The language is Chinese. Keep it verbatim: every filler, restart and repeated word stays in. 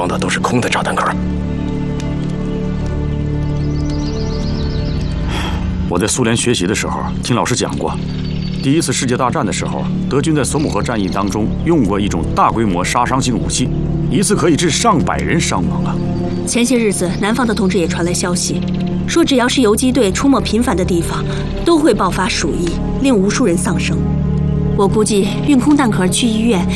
装的都是空的炸弹壳。 我在苏联学习的时候，听老师讲过，第一次世界大战的时候，德军在索姆河战役当中用过一种大规模杀伤性武器，一次可以致上百人伤亡啊。 前些日子，南方的同志也传来消息，说只要是游击队出没频繁的地方，都会爆发鼠疫，令无数人丧生。我估计运空弹壳去医院